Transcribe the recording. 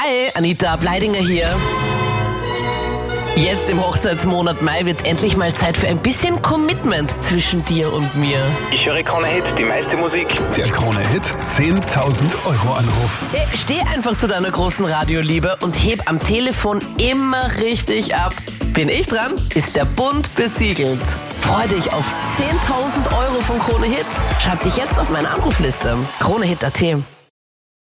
Hi, Anita Bleidinger hier. Jetzt im Hochzeitsmonat Mai wird es endlich mal Zeit für ein bisschen Commitment zwischen dir und mir. Ich höre Krone Hit, die meiste Musik. Der Krone Hit 10.000 Euro Anruf. Hey, steh einfach zu deiner großen Radioliebe und heb am Telefon immer richtig ab. Bin ich dran, ist der Bund besiegelt. Freu dich auf 10.000 Euro von Krone Hit. Schreib dich jetzt auf meine Anrufliste. KroneHit.at.